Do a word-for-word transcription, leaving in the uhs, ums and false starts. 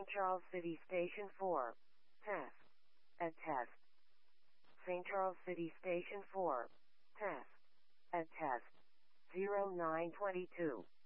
Charles City Station four. Test. At test. Saint Charles City Station four. Test. At test. zero nine two two.